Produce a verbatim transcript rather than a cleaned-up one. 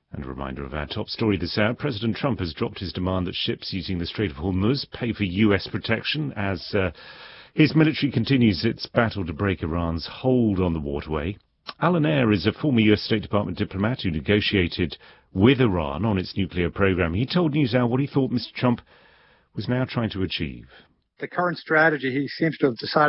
And a reminder of our top story this hour. President Trump has dropped his demand that ships using the Strait of Hormuz pay for U S protection as uh, his military continues its battle to break Iran's hold on the waterway. Alan Eyre is a former U S State Department diplomat who negotiated with Iran on its nuclear program. He told NewsHour what he thought Mister Trump was now trying to achieve. The current strategy he seems to have decided